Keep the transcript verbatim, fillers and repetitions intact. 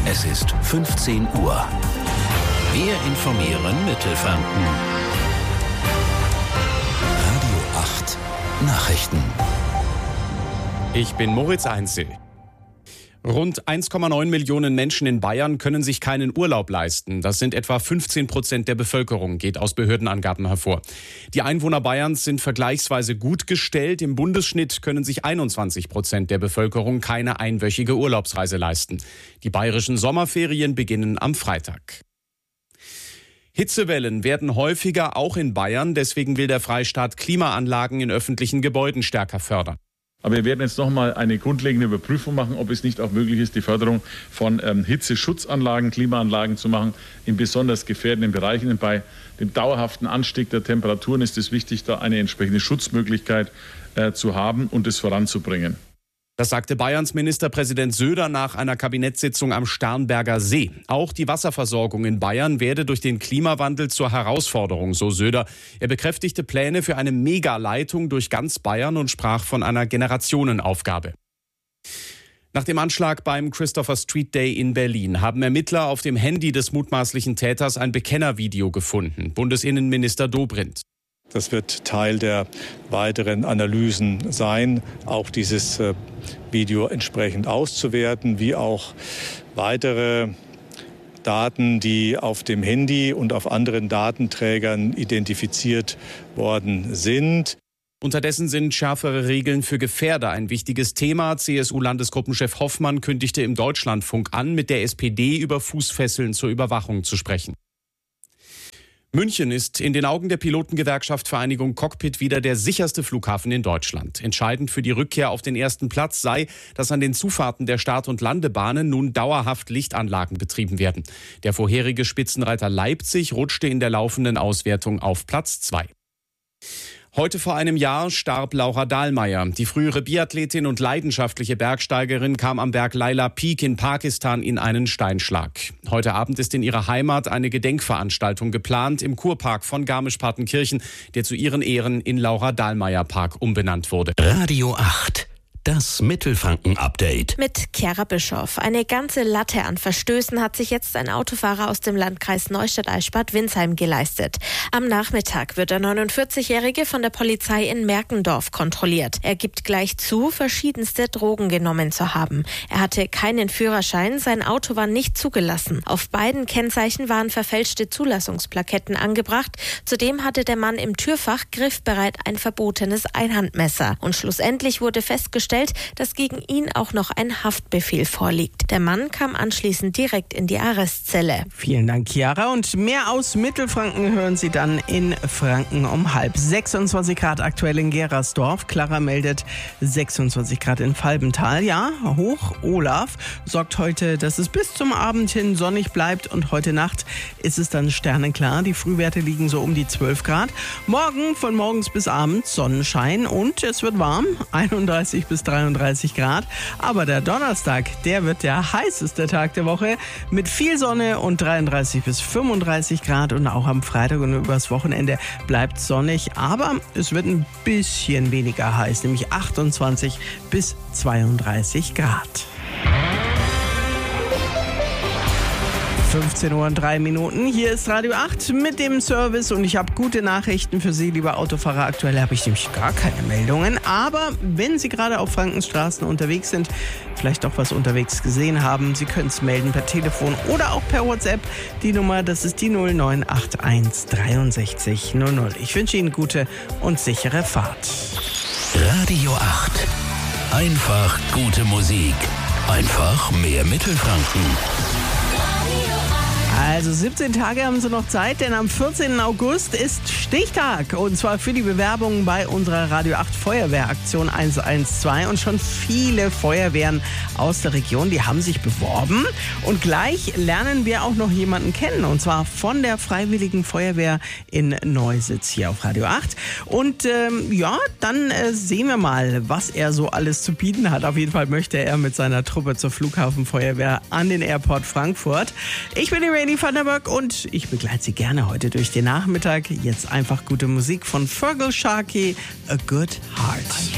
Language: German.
Es ist fünfzehn Uhr. Wir informieren Mittelfranken. Radio acht Nachrichten. Ich bin Moritz Einzel. Rund eins Komma neun Millionen Menschen in Bayern können sich keinen Urlaub leisten. Das sind etwa fünfzehn Prozent der Bevölkerung, geht aus Behördenangaben hervor. Die Einwohner Bayerns sind vergleichsweise gut gestellt. Im Bundesschnitt können sich einundzwanzig Prozent der Bevölkerung keine einwöchige Urlaubsreise leisten. Die bayerischen Sommerferien beginnen am Freitag. Hitzewellen werden häufiger, auch in Bayern. Deswegen will der Freistaat Klimaanlagen in öffentlichen Gebäuden stärker fördern. Aber wir werden jetzt nochmal eine grundlegende Überprüfung machen, ob es nicht auch möglich ist, die Förderung von ähm, Hitzeschutzanlagen, Klimaanlagen zu machen, in besonders gefährdenden Bereichen. Denn bei dem dauerhaften Anstieg der Temperaturen ist es wichtig, da eine entsprechende Schutzmöglichkeit äh, zu haben und es voranzubringen. Das sagte Bayerns Ministerpräsident Söder nach einer Kabinettssitzung am Starnberger See. Auch die Wasserversorgung in Bayern werde durch den Klimawandel zur Herausforderung, so Söder. Er bekräftigte Pläne für eine Megaleitung durch ganz Bayern und sprach von einer Generationenaufgabe. Nach dem Anschlag beim Christopher Street Day in Berlin haben Ermittler auf dem Handy des mutmaßlichen Täters ein Bekennervideo gefunden. Bundesinnenminister Dobrindt. Das wird Teil der weiteren Analysen sein, auch dieses äh, Video entsprechend auszuwerten, wie auch weitere Daten, die auf dem Handy und auf anderen Datenträgern identifiziert worden sind. Unterdessen sind schärfere Regeln für Gefährder ein wichtiges Thema. C S U-Landesgruppenchef Hoffmann kündigte im Deutschlandfunk an, mit der S P D über Fußfesseln zur Überwachung zu sprechen. München ist in den Augen der Pilotengewerkschaft Vereinigung Cockpit wieder der sicherste Flughafen in Deutschland. Entscheidend für die Rückkehr auf den ersten Platz sei, dass an den Zufahrten der Start- und Landebahnen nun dauerhaft Lichtanlagen betrieben werden. Der vorherige Spitzenreiter Leipzig rutschte in der laufenden Auswertung auf Platz zwei. Heute vor einem Jahr starb Laura Dahlmeier. Die frühere Biathletin und leidenschaftliche Bergsteigerin kam am Berg Laila Peak in Pakistan in einen Steinschlag. Heute Abend ist in ihrer Heimat eine Gedenkveranstaltung geplant im Kurpark von Garmisch-Partenkirchen, der zu ihren Ehren in Laura-Dahlmeier-Park umbenannt wurde. Radio acht. Das Mittelfranken-Update. Mit Chiara Bischoff. Eine ganze Latte an Verstößen hat sich jetzt ein Autofahrer aus dem Landkreis Neustadt-Eichsbad-Windsheim geleistet. Am Nachmittag wird der neunundvierzigjährige von der Polizei in Merkendorf kontrolliert. Er gibt gleich zu, verschiedenste Drogen genommen zu haben. Er hatte keinen Führerschein, sein Auto war nicht zugelassen. Auf beiden Kennzeichen waren verfälschte Zulassungsplaketten angebracht. Zudem hatte der Mann im Türfach griffbereit ein verbotenes Einhandmesser. Und schlussendlich wurde festgestellt, dass gegen ihn auch noch ein Haftbefehl vorliegt. Der Mann kam anschließend direkt in die Arrestzelle. Vielen Dank, Chiara. Und mehr aus Mittelfranken hören Sie dann in Franken um halb. sechsundzwanzig Grad aktuell in Gerersdorf. Clara meldet sechsundzwanzig Grad in Falbental. Ja, hoch Olaf sorgt heute, dass es bis zum Abend hin sonnig bleibt. Und heute Nacht ist es dann sternenklar. Die Frühwerte liegen so um die zwölf Grad. Morgen von morgens bis abends Sonnenschein und es wird warm. einunddreißig bis dreiunddreißig Grad. Aber der Donnerstag, der wird der heißeste Tag der Woche mit viel Sonne und dreiunddreißig bis fünfunddreißig Grad. Und auch am Freitag und übers Wochenende bleibt sonnig. Aber es wird ein bisschen weniger heiß, nämlich achtundzwanzig bis zweiunddreißig Grad. fünfzehn Uhr und drei Minuten. Hier ist Radio acht mit dem Service und ich habe gute Nachrichten für Sie, liebe Autofahrer. Aktuell habe ich nämlich gar keine Meldungen, aber wenn Sie gerade auf Frankenstraßen unterwegs sind, vielleicht auch was unterwegs gesehen haben, Sie können es melden per Telefon oder auch per WhatsApp. Die Nummer, das ist die null neun acht eins dreiundsechzig null null. Ich wünsche Ihnen gute und sichere Fahrt. Radio acht. Einfach gute Musik. Einfach mehr Mittelfranken. Also siebzehn Tage haben Sie noch Zeit, denn am vierzehnten August ist Stichtag. Und zwar für die Bewerbung bei unserer Radio acht Feuerwehraktion eins eins zwei. Und schon viele Feuerwehren aus der Region, die haben sich beworben. Und gleich lernen wir auch noch jemanden kennen. Und zwar von der Freiwilligen Feuerwehr in Neusitz hier auf Radio acht. Und ähm, ja, dann äh, sehen wir mal, was er so alles zu bieten hat. Auf jeden Fall möchte er mit seiner Truppe zur Flughafenfeuerwehr an den Airport Frankfurt. Ich bin die Rainy van der Burg und ich begleite Sie gerne heute durch den Nachmittag. Jetzt einfach gute Musik von Fergal Sharkey, A Good Heart.